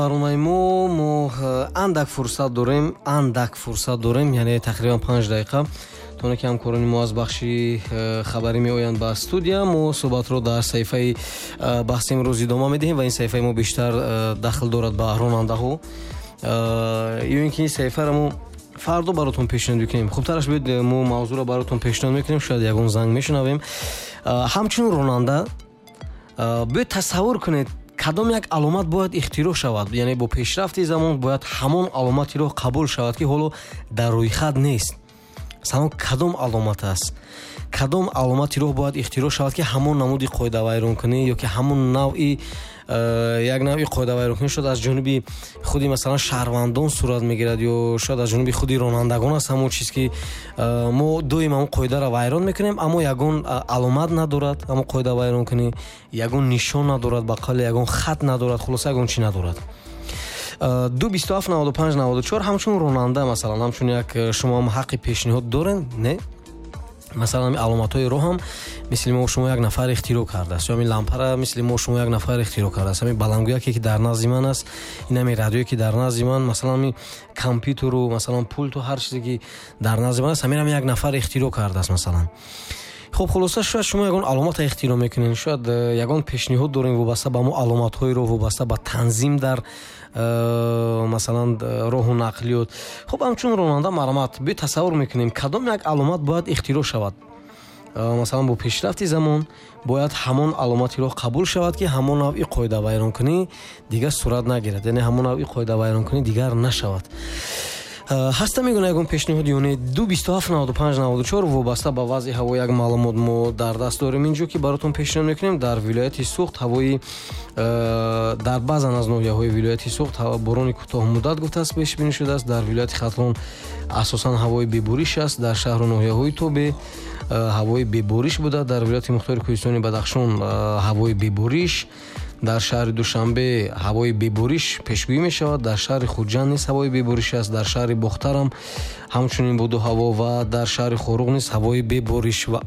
برنامه ما اندک فرصت داریم یعنی تقریبا 5 دقیقه تونه که همکارانی ما از بخشی خبری می آیند به استودیو. ما صحبت رو در صحیفه بحث امروز ادامه میدیم و این صحیفه ما بیشتر دخل دارد به راننده ها یا اینکه این صحیفه رو ما فردا براتون پیشنهاد میکنیم. خوب ترش بیاید ما موضوع رو براتون پیشنهاد میکنیم، شاید یگون زنگ میشنویم. همچنین راننده بیاید تصور کنید کدام یک علامت باید اختراع شود، یعنی با پیشرفت زمان باید همان علامتی رو قبول شود که حالا در روی خط نیست. مثلا کدام علامت است، کدام علامتی رو باید اختراع شود که همون نمودی قاعده ویرانکنی یا که همون نوعی یک نوعی قاعده ویرانکنی شد از جانب خودی مثلا شهروندان صورت میگیرد یا شاید از جانب خودی رانندگان است. همون چیز که ما دویم همون قاعده را ویران میکنیم اما یگون علامت ندارد، همون قاعده ویرانکنی یگون نشان ندارد، بقال یگون خط ندارد، خلاص یگون چی ندارد. 227 95 94 همچون راننده مثلا همچون یک شما هم حق پیشنهاد دارین نه؟ مثلا این علامت های رو هم مثل ما شما یک نفر اختراع کرده است، یا این لامپ را مثل ما شما یک نفر اختراع کرده است، همین بلندگویی که در نزد من است، این همین رادیویی که در نزد من، مثلا این کامپیوتر و مثلا پولت و هر چیزی که در نزد من است همین هم یک نفر اختراع کرده است مثلا. خب خلاصه شاید شما یگان علامت اختراع میکنین، شاید یگان پیشنهاد دارین وابسته به مو علامت های رو وابسته به تنظیم در مثلا راه و نقلیات. خب همچون راننده مرامت بی تصور میکنیم کدام یک علامت باید اختراع شود. مثلا با پیشرفت زمان باید همون علامتی رو قبول شود که همون نوعی قاعده ویران کنی دیگر صورت نگیرد، یعنی همون نوعی قاعده ویران کنی دیگر نشود. هسته میگونه یکون پیشنهاد یعنی 227 95 94 وابسته به وضع هوا یک معلومات ما در دست داریم اینجا که براتون پیشنهاد میکنیم. در ولایت سوخت هوایی در بعض از ناحیه‌های ولایت سوخت باران کوتاه مدت گفته است پیش بینی شده است. در ولایت خطران اساسا هوای ببوریش است، در شهر و ناحیه‌های توبه هوای ببوریش بوده، در ولایت مختار کوهستانی بدخشان هوای ببوریش، در شهر دوشنبه هوای ببوریش پیشگویی می شود، در شهر خوجند نیز هوای ببوریش است، در شهر بختر همچنین بود هوا و در شهر خوروغ نیز هوای ببوریش. و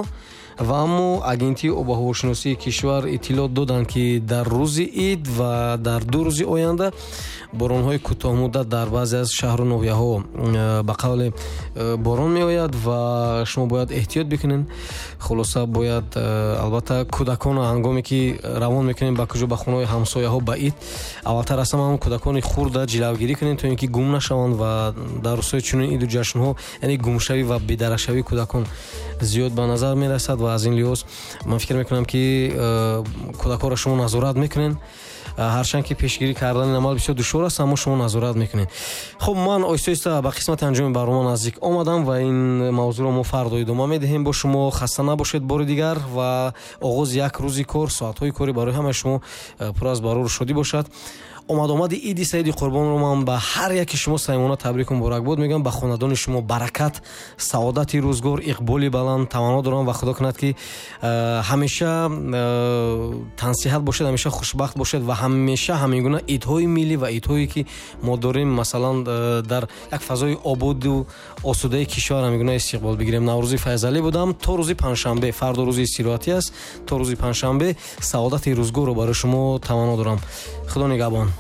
اما اگنتی آب و هواشناسی کشور اطلاع دادند که در روز عید و در 2 روز آینده باران‌های کوتاه مدت در بعضی از شهر و ناحیه‌ها به قول باران می‌آید و شما باید احتیاط بکنین. خلاصه باید البته کودکان هنگامی که روان می‌کنین به کجا به خونه‌های همسایه‌ها به عید اولتر اصلا هم کودکان خرد جلوگیری کنین تا اینکه گم نشوند و در روزهای چنین عید و جشن‌ها یعنی گمشوی و بی‌درکشوی کودکان زیاد به نظر می‌رسد و از این لحاظ من فکر می‌کنم که کودکان را شما نظارت می‌کنین. هرچند که پیشگیری کردن این عمل بسیار دشوار است اما شما نظارت میکنید. خب من آیسته به قسمت انجام برنامه نزدیک آمدم و این موضوع رو ما فردا ادامه میدهیم. با شما خسته نباشید بار دیگر و آغاز یک روزی کار ساعت‌های کاری برای همه شما پر از بارور و شادی باشد. آمد عید سعید قربان رو من به هر یک شما صمیمانه تبریک و مبارکباد میگم. به خاندان شما برکت، سعادت، روزگار، اقبالی بلند تمنا دارم و خدا کند که همیشه تنصیحت باشد، همیشه خوشبخت باشد و همیشه همینگونه عیدهای ملی و عیدهایی که ما داریم مثلا در یک فضای آباد و آسوده کشور همینگونه استقبال بگیریم. نوروزی فیضعلی بودم تا روز پنجشنبه، فردا روز استراحتی است، تا روز پنجشنبه سعادت روزگار رو برای شما تمنا دارم. خدا نگهبان.